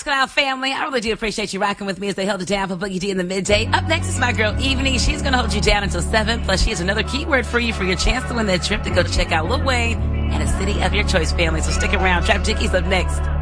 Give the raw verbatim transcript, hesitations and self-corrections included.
Cloud family. I really do appreciate you rocking with me as they held it down for Boogie D in the midday. Up next is my girl, Evening. She's going to hold you down until seven. Plus, she has another keyword for you for your chance to win that trip to go to check out Lil Wayne and a city of your choice, family. So stick around. Trap Jickie's up next.